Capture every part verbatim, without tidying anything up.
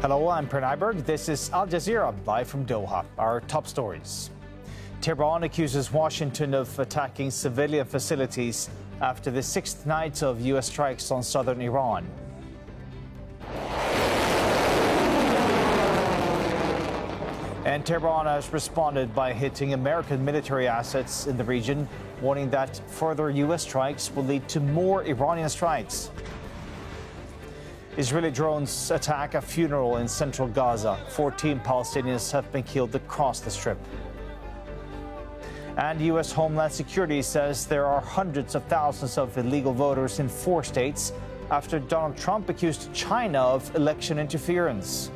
Hello, I'm Per Nyberg. This is Al Jazeera, live from Doha. Our top stories. Tehran accuses Washington of attacking civilian facilities after the sixth night of U S strikes on southern Iran. And Tehran has responded by hitting American military assets in the region, warning that further U S strikes will lead to more Iranian strikes. Israeli drones attack a funeral in central Gaza. fourteen Palestinians have been killed across the Strip. And U S Homeland Security says there are hundreds of thousands of illegal voters in four states after Donald Trump accused China of election interference.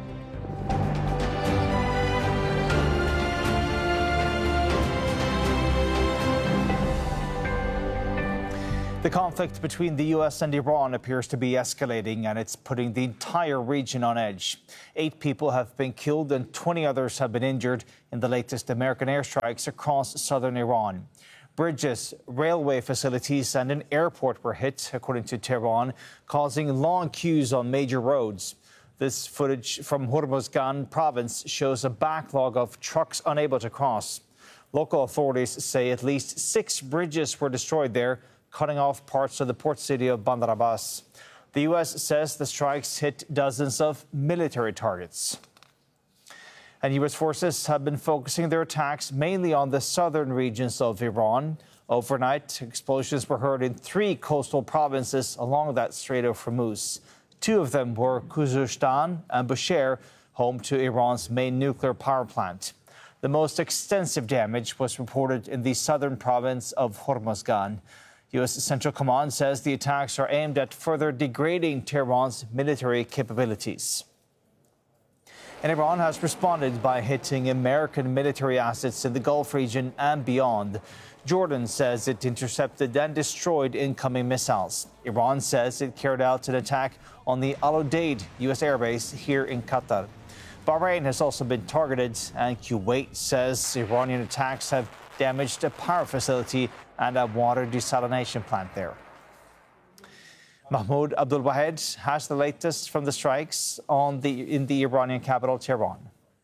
The conflict between the U S and Iran appears to be escalating, and it's putting the entire region on edge. Eight people have been killed and twenty others have been injured in the latest American airstrikes across southern Iran. Bridges, railway facilities and an airport were hit, according to Tehran, causing long queues on major roads. This footage from Hormozgan province shows a backlog of trucks unable to cross. Local authorities say at least six bridges were destroyed there, cutting off parts of the port city of Bandar Abbas. The U S says the strikes hit dozens of military targets. And U S forces have been focusing their attacks mainly on the southern regions of Iran. Overnight, explosions were heard in three coastal provinces along that Strait of Hormuz. Two of them were Khuzestan and Bushehr, home to Iran's main nuclear power plant. The most extensive damage was reported in the southern province of Hormozgan. U S Central Command says the attacks are aimed at further degrading Tehran's military capabilities. And Iran has responded by hitting American military assets in the Gulf region and beyond. Jordan says it intercepted and destroyed incoming missiles. Iran says it carried out an attack on the Al Udeid U S airbase here in Qatar. Bahrain has also been targeted, and Kuwait says Iranian attacks have damaged a power facility and a water desalination plant there. Mahmoud Abdul-Wahed has the latest from the strikes on the, in the Iranian capital, Tehran.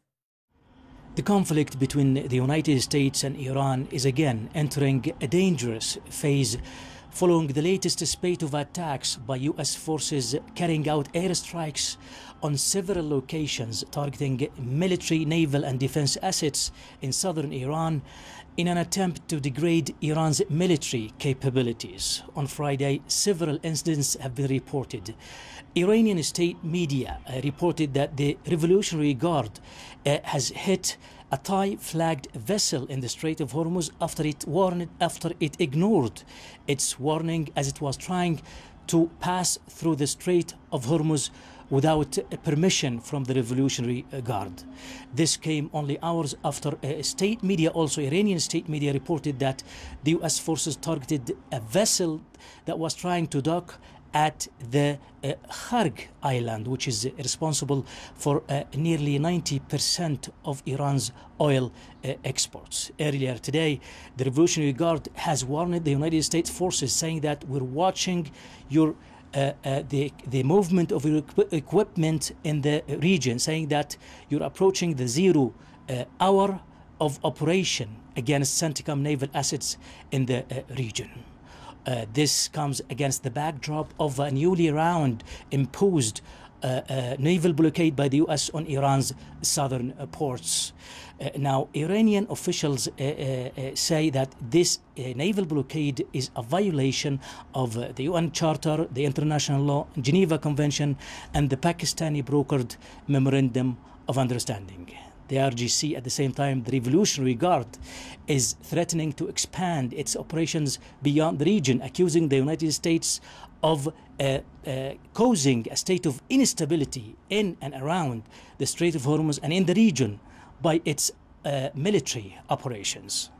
The conflict between the United States and Iran is again entering a dangerous phase following the latest spate of attacks by U S forces carrying out airstrikes on several locations targeting military, naval and defense assets in southern Iran in an attempt to degrade Iran's military capabilities. On Friday, several incidents have been reported. Iranian state media uh, reported that the Revolutionary Guard uh, has hit a Thai-flagged vessel in the Strait of Hormuz after it warned, after it ignored its warning as it was trying to pass through the Strait of Hormuz without permission from the Revolutionary Guard. This came only hours after uh, state media, also Iranian state media, reported that the U S forces targeted a vessel that was trying to dock at the uh, Kharg island, which is responsible for uh, nearly ninety percent of Iran's oil uh, exports. Earlier today, the Revolutionary Guard has warned the United States forces, saying that we're watching your Uh, uh, the, the movement of your equi equipment in the region, saying that you're approaching the zero uh, hour of operation against CENTCOM naval assets in the uh, region. Uh, this comes against the backdrop of a newly round imposed uh, uh, naval blockade by the U S on Iran's southern uh, ports. Uh, now, Iranian officials uh, uh, uh, say that this uh, naval blockade is a violation of uh, the U N Charter, the international law, Geneva Convention, and the Pakistani brokered Memorandum of Understanding. The R G C, at the same time, the Revolutionary Guard, is threatening to expand its operations beyond the region, accusing the United States of uh, uh, causing a state of instability in and around the Strait of Hormuz and in the region by its uh, military operations.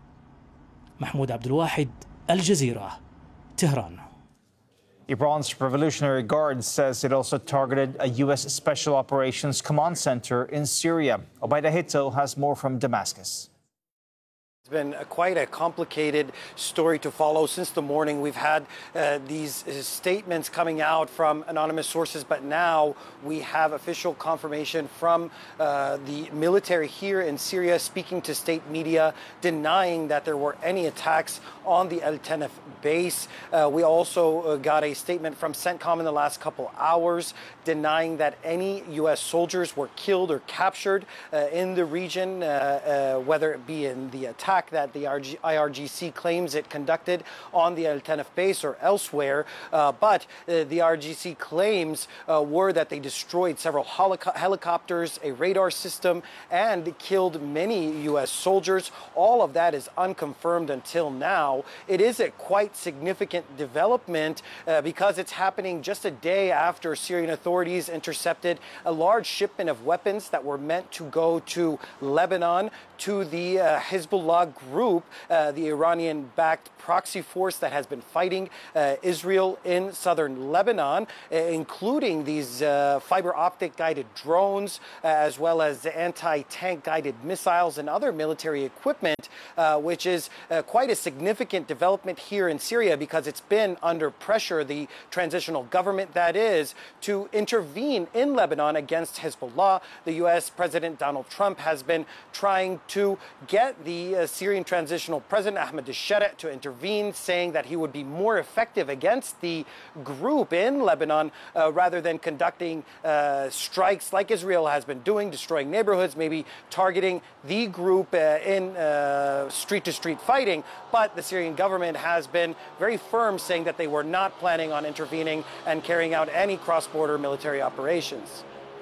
Mahmoud Abdul-Wahed, Al Jazeera, Tehran. Iran's Revolutionary Guard says it also targeted a U S Special Operations Command Center in Syria. Obaida Hito has more from Damascus. It's been a, quite a complicated story to follow. Since the morning, we've had uh, these uh, statements coming out from anonymous sources, but now we have official confirmation from uh, the military here in Syria speaking to state media, denying that there were any attacks on the El Tenef base. Uh, we also uh, got a statement from CENTCOM in the last couple hours denying that any U S soldiers were killed or captured uh, in the region, uh, uh, whether it be in the attack that the I R G C claims it conducted on the El Tenef base or elsewhere. Uh, but uh, the I R G C claims uh, were that they destroyed several helico- helicopters, a radar system, and killed many U S soldiers. All of that is unconfirmed until now. It is a quite significant development uh, because it's happening just a day after Syrian authorities intercepted a large shipment of weapons that were meant to go to Lebanon, to the uh, Hezbollah group, uh, the Iranian-backed proxy force that has been fighting uh, Israel in southern Lebanon, uh, including these uh, fiber optic guided drones, uh, as well as anti-tank guided missiles and other military equipment, uh, which is uh, quite a significant development here in Syria because it's been under pressure, the transitional government that is, to intervene in Lebanon against Hezbollah. The U S President Donald Trump has been trying to get the uh, Syrian transitional president Ahmed al-Shara to intervene, saying that he would be more effective against the group in Lebanon uh, rather than conducting uh, strikes like Israel has been doing, destroying neighborhoods, maybe targeting the group uh, in uh, street-to-street fighting. But the Syrian government has been very firm, saying that they were not planning on intervening and carrying out any cross-border military operations.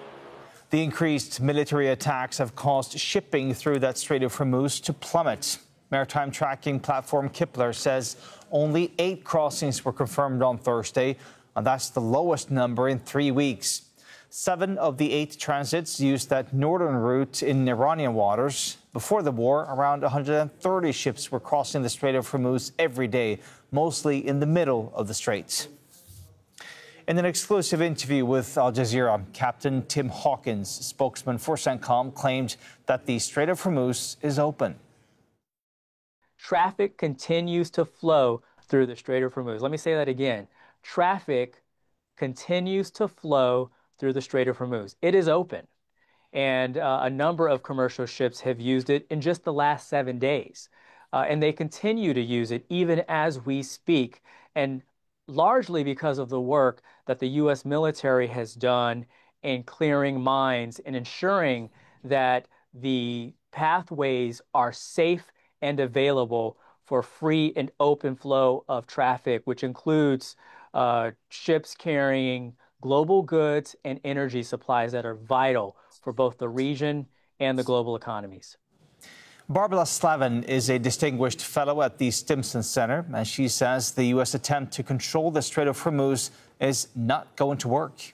The increased military attacks have caused shipping through that Strait of Hormuz to plummet. Maritime tracking platform Kepler says only eight crossings were confirmed on Thursday, and that's the lowest number in three weeks. Seven of the eight transits used that northern route in Iranian waters. Before the war, around one hundred thirty ships were crossing the Strait of Hormuz every day, mostly in the middle of the strait. In an exclusive interview with Al Jazeera, Captain Tim Hawkins, spokesman for CENTCOM, claimed that the Strait of Hormuz is open. Traffic continues to flow through the Strait of Hormuz. Let me say that again. Traffic continues to flow through the Strait of Hormuz. It is open, and uh, a number of commercial ships have used it in just the last seven days. Uh, and they continue to use it even as we speak, and largely because of the work that the U S military has done in clearing mines and ensuring that the pathways are safe and available for free and open flow of traffic, which includes uh, ships carrying global goods and energy supplies that are vital for both the region and the global economies. Barbara Slavin is a distinguished fellow at the Stimson Center, and she says the U S attempt to control the Strait of Hormuz is not going to work.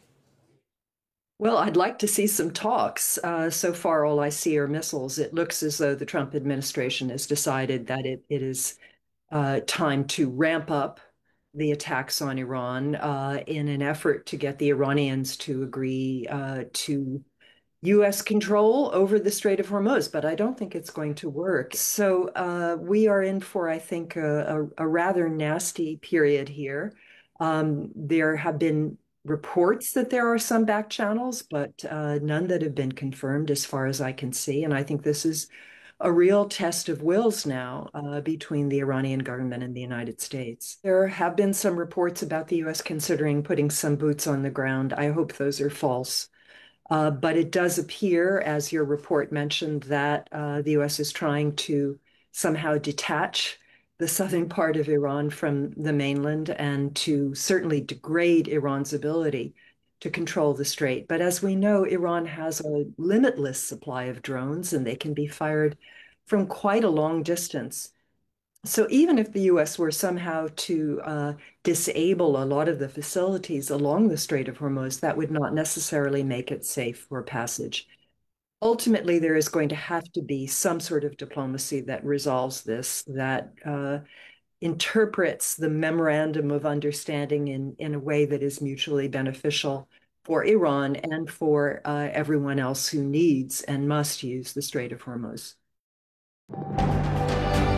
Well, I'd like to see some talks. Uh, so far, all I see are missiles. It looks as though the Trump administration has decided that it, it is uh, time to ramp up the attacks on Iran uh, in an effort to get the Iranians to agree uh, to U S control over the Strait of Hormuz, but I don't think it's going to work. So uh, we are in for, I think, a, a, a rather nasty period here. Um, there have been reports that there are some back channels, but uh, none that have been confirmed as far as I can see. And I think this is a real test of wills now uh, between the Iranian government and the United States. There have been some reports about the U S considering putting some boots on the ground. I hope those are false. Uh, but it does appear, as your report mentioned, that uh, the U S is trying to somehow detach the southern part of Iran from the mainland and to certainly degrade Iran's ability to control the strait. But as we know, Iran has a limitless supply of drones, and they can be fired from quite a long distance. So even if the U S were somehow to uh, disable a lot of the facilities along the Strait of Hormuz, that would not necessarily make it safe for passage. Ultimately, there is going to have to be some sort of diplomacy that resolves this, that uh, interprets the memorandum of understanding in, in a way that is mutually beneficial for Iran and for uh, everyone else who needs and must use the Strait of Hormuz.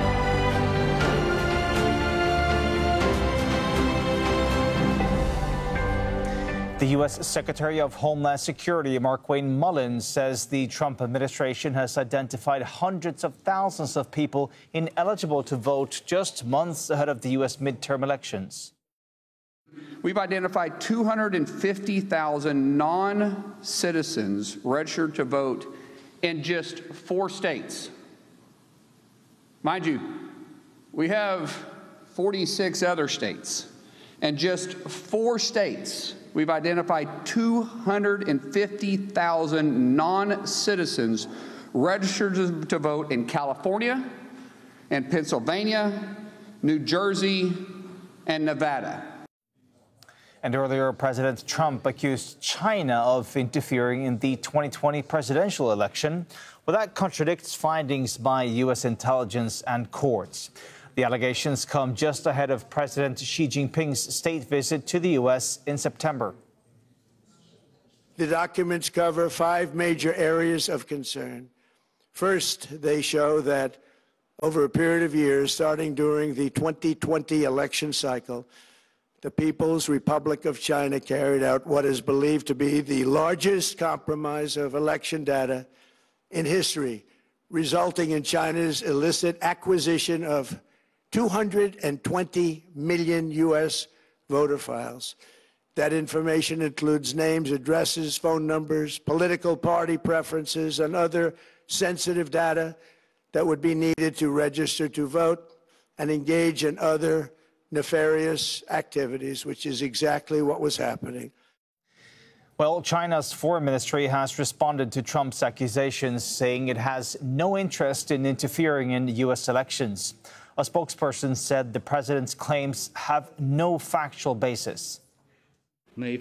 The U S Secretary of Homeland Security, Markwayne Mullins, says the Trump administration has identified hundreds of thousands of people ineligible to vote just months ahead of the U S midterm elections. We've identified two hundred fifty thousand non-citizens registered to vote in just four states. Mind you, we have forty-six other states. And just four states, we've identified two hundred fifty thousand non-citizens registered to vote in California, and Pennsylvania, New Jersey, and Nevada. And earlier, President Trump accused China of interfering in the twenty twenty presidential election. Well, that contradicts findings by U S intelligence and courts. The allegations come just ahead of President Xi Jinping's state visit to the U S in September. The documents cover five major areas of concern. First, they show that over a period of years, starting during the twenty twenty election cycle, the People's Republic of China carried out what is believed to be the largest compromise of election data in history, resulting in China's illicit acquisition of two hundred twenty million U S voter files. That information includes names, addresses, phone numbers, political party preferences, and other sensitive data that would be needed to register to vote and engage in other nefarious activities, which is exactly what was happening. Well, China's foreign ministry has responded to Trump's accusations, saying it has no interest in interfering in U S elections. A spokesperson said the president's claims have no factual basis. The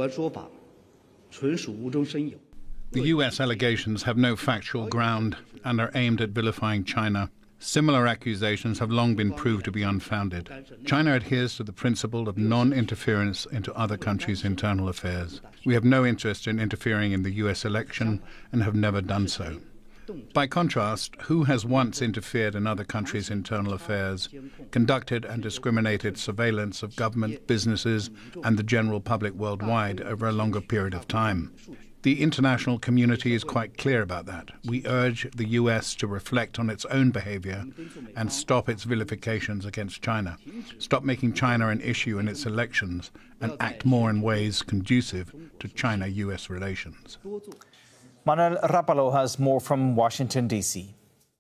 U S allegations have no factual ground and are aimed at vilifying China. Similar accusations have long been proved to be unfounded. China adheres to the principle of non-interference into other countries' internal affairs. We have no interest in interfering in the U S election and have never done so. By contrast, who has once interfered in other countries' internal affairs, conducted and discriminated surveillance of government, businesses, and the general public worldwide over a longer period of time? The international community is quite clear about that. We urge the U S to reflect on its own behavior and stop its vilifications against China. Stop making China an issue in its elections and act more in ways conducive to China-U S relations. Manuel Rapalo has more from Washington, D C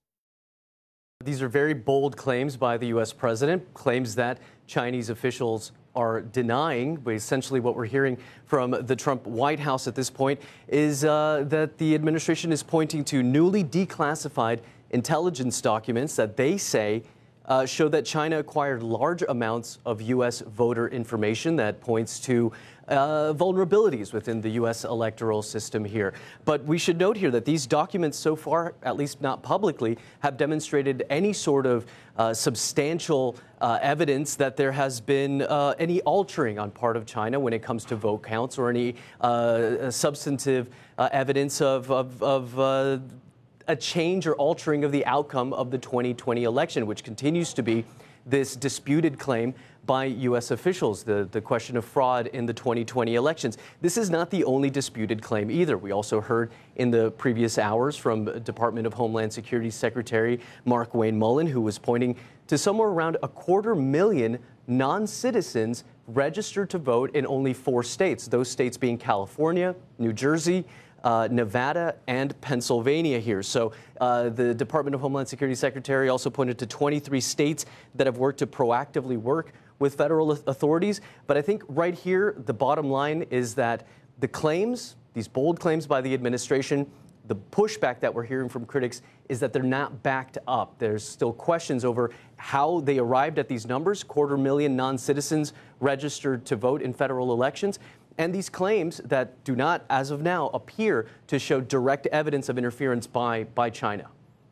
These are very bold claims by the U S president, claims that Chinese officials are denying. But essentially what we're hearing from the Trump White House at this point is uh, that the administration is pointing to newly declassified intelligence documents that they say uh, show that China acquired large amounts of U S voter information that points to uh, vulnerabilities within the U S electoral system here. But we should note here that these documents so far, at least not publicly, have demonstrated any sort of uh, substantial uh, evidence that there has been uh, any altering on part of China when it comes to vote counts or any uh, substantive uh, evidence of, of, of uh, a change or altering of the outcome of the twenty twenty election, which continues to be this disputed claim by U S officials, the, the question of fraud in the twenty twenty elections. This is not the only disputed claim either. We also heard in the previous hours from Department of Homeland Security Secretary Markwayne Mullins, who was pointing to somewhere around a quarter million non-citizens registered to vote in only four states, those states being California, New Jersey, Uh, Nevada, and Pennsylvania here. So uh, the Department of Homeland Security Secretary also pointed to twenty-three states that have worked to proactively work with federal authorities. But I think right here, the bottom line is that the claims, these bold claims by the administration, the pushback that we're hearing from critics is that they're not backed up. There's still questions over how they arrived at these numbers, quarter million non-citizens registered to vote in federal elections. And these claims that do not, as of now, appear to show direct evidence of interference by, by China.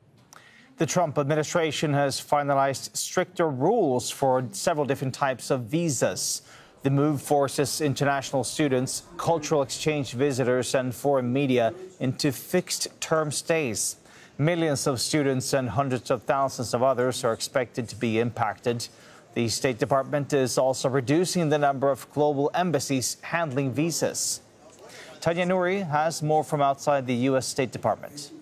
The Trump administration has finalized stricter rules for several different types of visas. The move forces international students, cultural exchange visitors, and foreign media into fixed-term stays. Millions of students and hundreds of thousands of others are expected to be impacted. The State Department is also reducing the number of global embassies handling visas. Tanya Nouri has more from outside the U S State Department.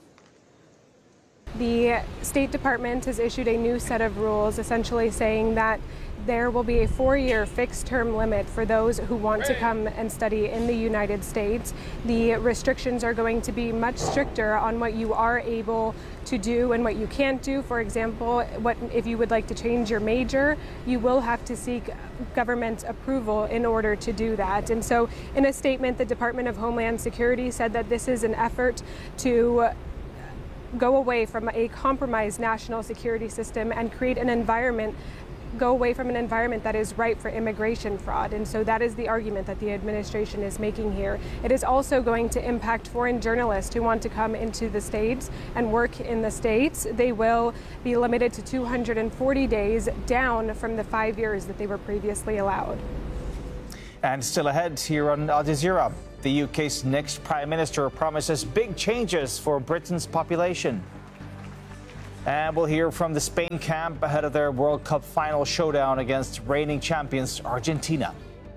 The State Department has issued a new set of rules essentially saying that there will be a four-year fixed-term limit for those who want to come and study in the United States. The restrictions are going to be much stricter on what you are able to do and what you can't do. For example, what if you would like to change your major, you will have to seek government approval in order to do that. And so in a statement, the Department of Homeland Security said that this is an effort to go away from a compromised national security system and create an environment go away from an environment that is ripe for immigration fraud. And so that is the argument that the administration is making here. It is also going to impact foreign journalists who want to come into the States and work in the States. They will be limited to two hundred forty days, down from the five years that they were previously allowed. And still ahead here on Al Jazeera, the U K's next Prime Minister promises big changes for Britain's population. And we'll hear from the Spain camp ahead of their World Cup final showdown against reigning champions Argentina.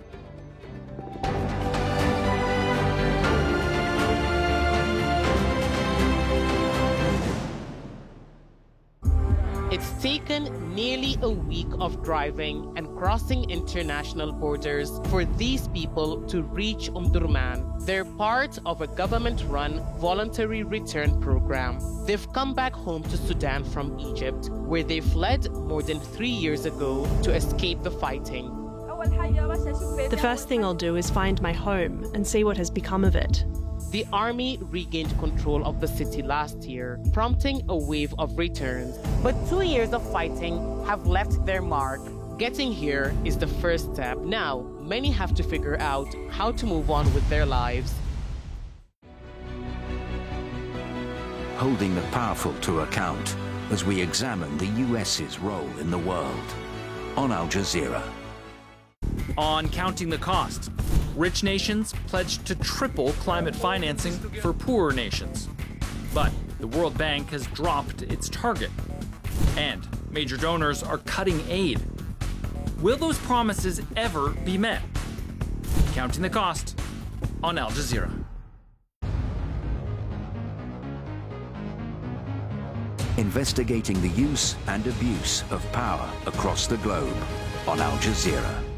It's taken nearly a week of driving and crossing international borders for these people to reach Omdurman. They're part of a government-run voluntary return program. They've come back home to Sudan from Egypt, where they fled more than three years ago to escape the fighting. The first thing I'll do is find my home and see what has become of it. The army regained control of the city last year, prompting a wave of returns. But two years of fighting have left their mark. Getting here is the first step. Now, many have to figure out how to move on with their lives. Holding the powerful to account as we examine the U S's role in the world. On Al Jazeera. On Counting the Cost, rich nations pledged to triple climate financing for poorer nations. But the World Bank has dropped its target, and major donors are cutting aid. Will those promises ever be met? Counting the Cost on Al Jazeera. Investigating the use and abuse of power across the globe on Al Jazeera.